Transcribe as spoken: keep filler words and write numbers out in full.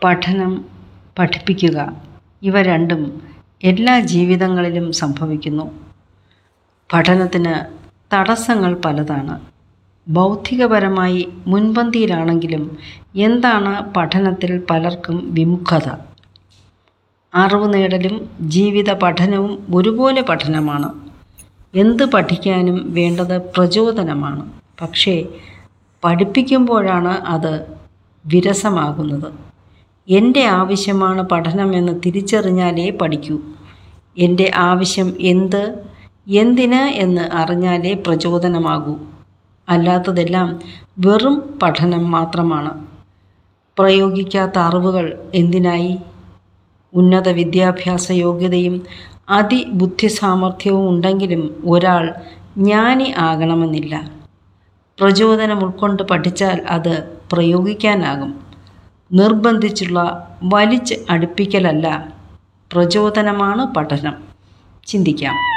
പഠനം, പഠിപ്പിക്കുക ഇവ രണ്ടും എല്ലാ ജീവിതങ്ങളിലും സംഭവിക്കുന്നു. പഠനത്തിന് തടസ്സങ്ങൾ പലതാണ്. ബൗദ്ധികപരമായി മുൻപന്തിയിലാണെങ്കിലും എന്താണ് പഠനത്തിൽ പലർക്കും വിമുഖത? അറിവ് നേടലും ജീവിത പഠനവും ഒരുപോലെ പഠനമാണ്. എന്ത് പഠിക്കാനും വേണ്ടത് പ്രചോദനമാണ്. പക്ഷേ പഠിപ്പിക്കുമ്പോഴാണ് അത് വിരസമാകുന്നത്. എൻ്റെ ആവശ്യമാണ് പഠനമെന്ന് തിരിച്ചറിഞ്ഞാലേ പഠിക്കൂ. എൻ്റെ ആവശ്യം എന്ത്, എന്തിന് എന്ന് അറിഞ്ഞാലേ പ്രചോദനമാകൂ. അല്ലാത്തതെല്ലാം വെറും പഠനം മാത്രമാണ്. പ്രയോഗിക്കാത്ത അറിവുകൾ എന്തിനായി? ഉന്നത വിദ്യാഭ്യാസ യോഗ്യതയും അതിബുദ്ധിസാമർഥ്യവും ഉണ്ടെങ്കിലും ഒരാൾ ജ്ഞാനി ആകണമെന്നില്ല. പ്രചോദനം ഉൾക്കൊണ്ട് പഠിച്ചാൽ അത് പ്രയോഗിക്കാനാകും. നിർബന്ധിച്ചുള്ള വലിച്ച് അടുപ്പിക്കലല്ല, പ്രചോദനമാണ് പഠനം. ചിന്തിക്കാം.